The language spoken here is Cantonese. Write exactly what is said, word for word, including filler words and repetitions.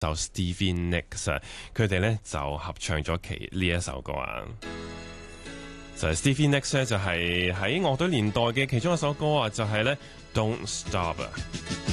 就 Stevie Nicks 啊，佢哋咧就合唱咗其呢一首歌啊。就係 Stevie Nicks 咧，就係喺樂隊年代嘅其中一首歌啊，就係咧 Don't Stop 啊。